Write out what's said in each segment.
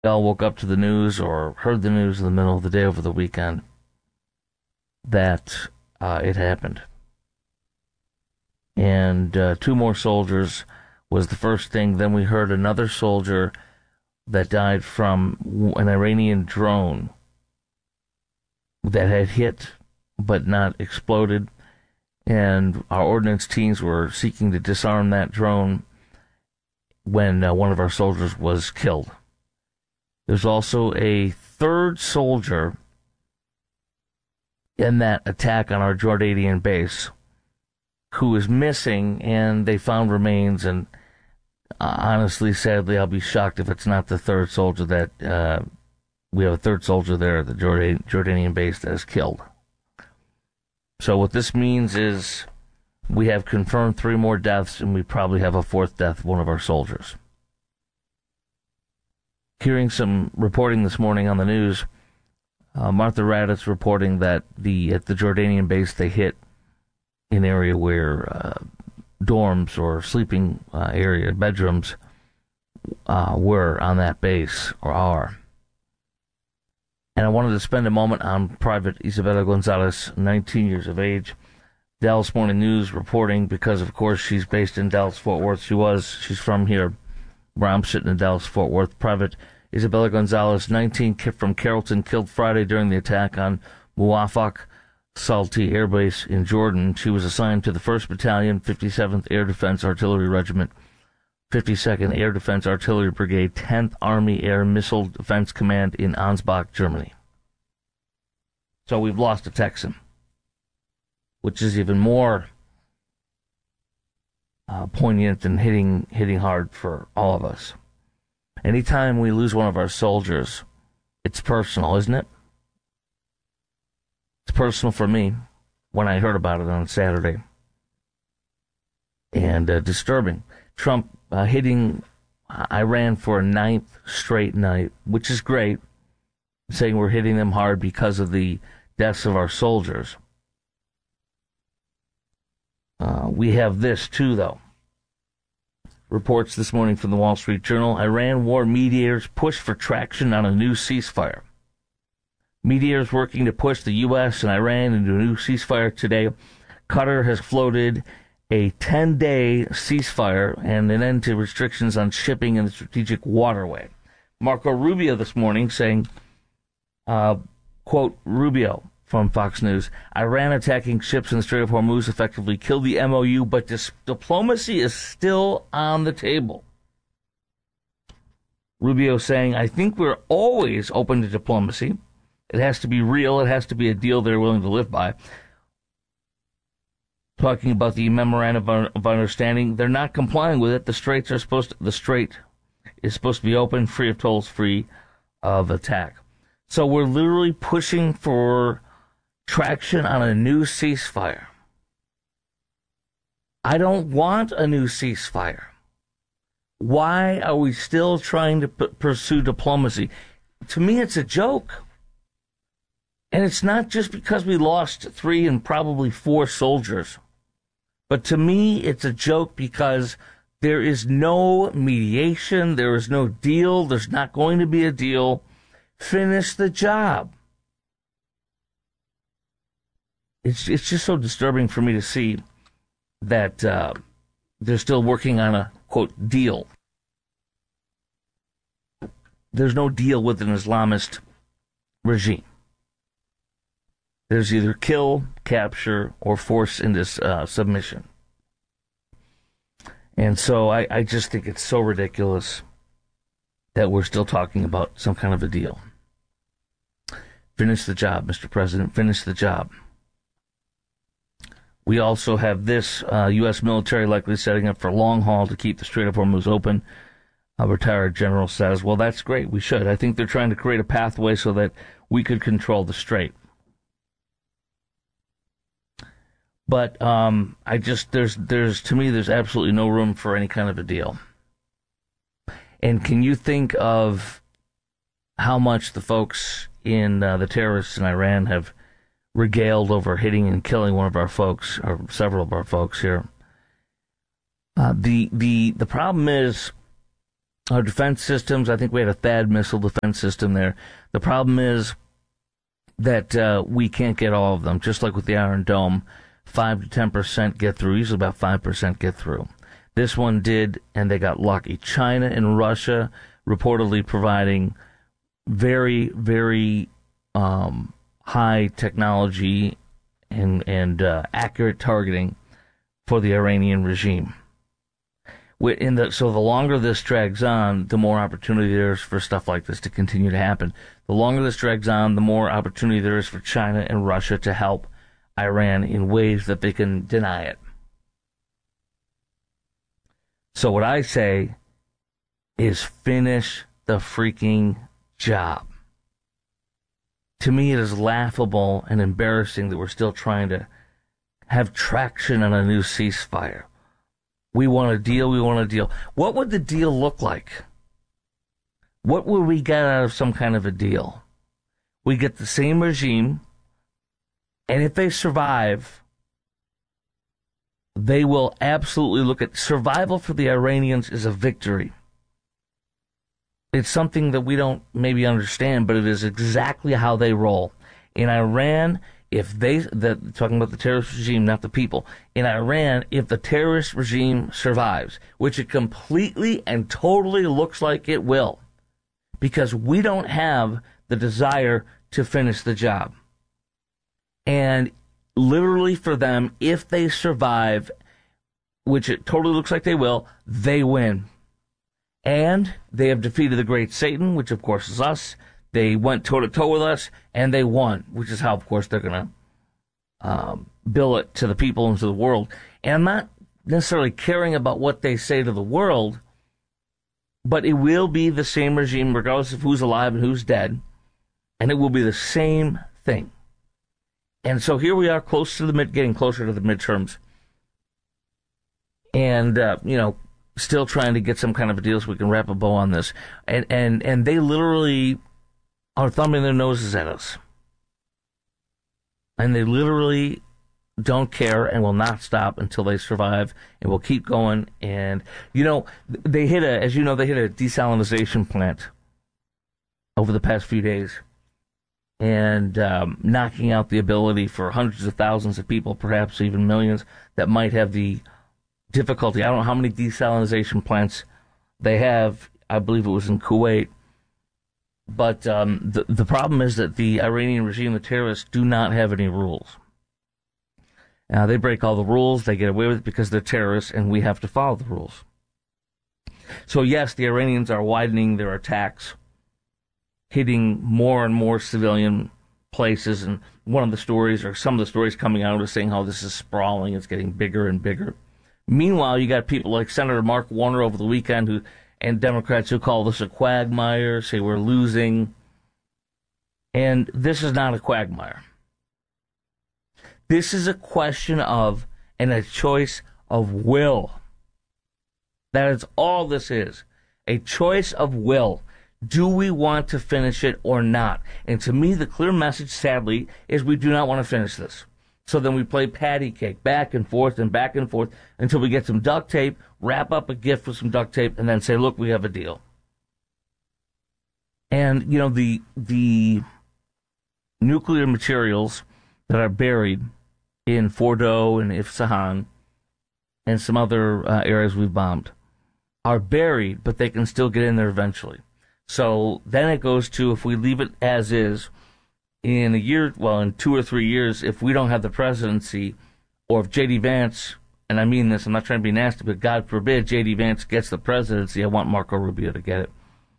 We all woke up to the news or heard the news in the middle of the day over the weekend that it happened. And two more soldiers was the first thing. Then we heard another soldier that died from an Iranian drone that had hit but not exploded. And our ordnance teams were seeking to disarm that drone when one of our soldiers was killed. There's also a third soldier in that attack on our Jordanian base who is missing, and they found remains. And honestly, sadly, I'll be shocked if it's not the third soldier that we have a third soldier there at the Jordanian base that is killed. So what this means is we have confirmed 3 more deaths, and we probably have a 4th death of one of our soldiers. Hearing some reporting this morning on the news, Martha Raddatz reporting that at the Jordanian base they hit an area where dorms or sleeping area, bedrooms, were on that base, or are. And I wanted to spend a moment on Private Isabella Gonzalez, 19 years of age. Dallas Morning News reporting, because of course she's based in Dallas-Fort Worth. She's from here, where I'm sitting in Dallas-Fort Worth. Private Isabella Gonzalez, 19, from Carrollton, killed Friday during the attack on Muwafaq Salti Air Base in Jordan. She was assigned to the 1st Battalion, 57th Air Defense Artillery Regiment, 52nd Air Defense Artillery Brigade, 10th Army Air Missile Defense Command in Ansbach, Germany. So we've lost a Texan, which is even more poignant and hitting hard for all of us. Anytime we lose one of our soldiers, it's personal, isn't it? It's personal for me when I heard about it on Saturday. And disturbing. Trump hitting Iran for a 9th straight night, which is great, saying we're hitting them hard because of the deaths of our soldiers. We have this too, though. Reports this morning from the Wall Street Journal: Iran war mediators push for traction on a new ceasefire. Mediators working to push the U.S. and Iran into a new ceasefire today. Qatar has floated a 10-day ceasefire and an end to restrictions on shipping in the strategic waterway. Marco Rubio this morning saying, quote, Rubio from Fox News, Iran attacking ships in the Strait of Hormuz effectively killed the MOU, but diplomacy is still on the table. Rubio saying, I think we're always open to diplomacy. It has to be real. It has to be a deal they're willing to live by. Talking about the memorandum of understanding, they're not complying with it. The strait is supposed to be open, free of tolls, free of attack. So we're literally pushing for traction on a new ceasefire. I don't want a new ceasefire. Why are we still trying to pursue diplomacy? To me, it's a joke. And it's not just because we lost 3 and probably 4 soldiers. But to me, it's a joke because there is no mediation, there is no deal, there's not going to be a deal. Finish the job. It's just so disturbing for me to see that they're still working on a, quote, deal. There's no deal with an Islamist regime. There's either kill, capture, or force into submission. And so I just think it's so ridiculous that we're still talking about some kind of a deal. Finish the job, Mr. President. Finish the job. We also have this U.S. military likely setting up for long haul to keep the Strait of Hormuz open. A retired general says, well, that's great. We should. I think they're trying to create a pathway so that we could control the strait. But there's to me, there's absolutely no room for any kind of a deal. And can you think of how much the folks in the terrorists in Iran have regaled over hitting and killing one of our folks, or several of our folks here? The problem is Our defense systems, I think we had a THAAD missile defense system there. The problem is that we can't get all of them. Just like with the Iron Dome, 5 to 10% get through, usually about 5% get through. This one did, and they got lucky. China and Russia reportedly providing very, very high technology and accurate targeting for the Iranian regime. So the longer this drags on, the more opportunity there is for stuff like this to continue to happen. The longer this drags on, the more opportunity there is for China and Russia to help Iran in ways that they can deny it. So what I say is finish the freaking job. To me, it is laughable and embarrassing that we're still trying to have traction on a new ceasefire. We want a deal. What would the deal look like? What would we get out of some kind of a deal? We get the same regime, and if they survive, they will absolutely look at survival for the Iranians is a victory. It's something that we don't maybe understand, but it is exactly how they roll. In Iran, talking about the terrorist regime, not the people. In Iran, if the terrorist regime survives, which it completely and totally looks like it will, because we don't have the desire to finish the job. And literally for them, if they survive, which it totally looks like they will, they win. And they have defeated the great Satan, which of course is us. They went toe-to-toe with us, and they won, which is how, of course, they're going to bill it to the people and to the world. And I'm not necessarily caring about what they say to the world, but it will be the same regime, regardless of who's alive and who's dead, and it will be the same thing. And so here we are, getting closer to the midterms, and still trying to get some kind of a deal so we can wrap a bow on this. And they literally are thumbing their noses at us. And they literally don't care and will not stop until they survive and will keep going. And, they hit a desalinization plant over the past few days and knocking out the ability for hundreds of thousands of people, perhaps even millions, that might have the difficulty. I don't know how many desalinization plants they have. I believe it was in Kuwait. But the problem is that the Iranian regime, the terrorists, do not have any rules. They break all the rules. They get away with it because they're terrorists, and we have to follow the rules. So, yes, the Iranians are widening their attacks, hitting more and more civilian places. And some of the stories coming out is saying how this is sprawling. It's getting bigger and bigger. Meanwhile, you got people like Senator Mark Warner over the weekend and Democrats who call this a quagmire, say we're losing. And this is not a quagmire. This is a question of, and a choice of will. That is all this is. A choice of will. Do we want to finish it or not? And to me, the clear message, sadly, is we do not want to finish this. So then we play patty cake back and forth until we get some duct tape, wrap up a gift with some duct tape, and then say, look, we have a deal. And, the nuclear materials that are buried in Fordo and Isfahan and some other areas we've bombed are buried, but they can still get in there eventually. So then it goes to, if we leave it as is, in 2 or 3 years, if we don't have the presidency, or if J.D. Vance, and I mean this, I'm not trying to be nasty, but God forbid J.D. Vance gets the presidency, I want Marco Rubio to get it.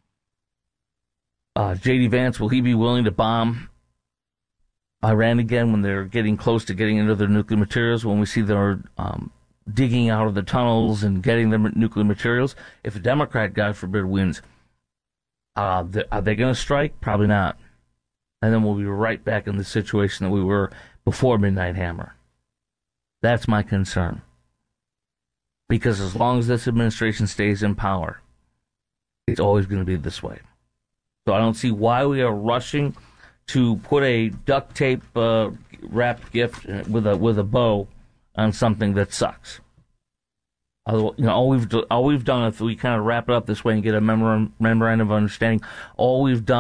J.D. Vance, will he be willing to bomb Iran again when they're getting close to getting into their nuclear materials, when we see they're digging out of the tunnels and getting their nuclear materials? If a Democrat, God forbid, wins, are they going to strike? Probably not. And then we'll be right back in the situation that we were before Midnight Hammer. That's my concern. Because as long as this administration stays in power, it's always going to be this way. So I don't see why we are rushing to put a duct tape wrapped gift with a bow on something that sucks. All we've done, if we kind of wrap it up this way and get a memorandum of understanding, all we've done